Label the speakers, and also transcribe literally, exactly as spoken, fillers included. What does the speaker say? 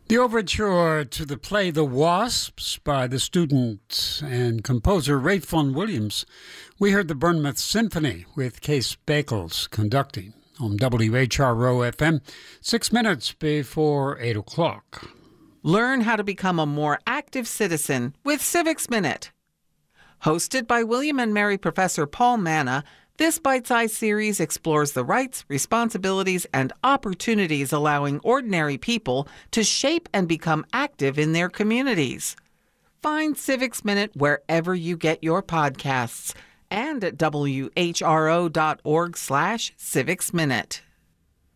Speaker 1: The overture to the play The Wasps by the student and composer Ralph Vaughan Williams. We heard the Bournemouth Symphony with Case Bakels conducting on W H R O F M, six minutes before eight o'clock.
Speaker 2: Learn how to become a more active citizen with Civics Minute. Hosted by William and Mary Professor Paul Manna, this bite-sized series explores the rights, responsibilities, and opportunities allowing ordinary people to shape and become active in their communities. Find Civics Minute wherever you get your podcasts and at W H R O dot org slash Civics Minute.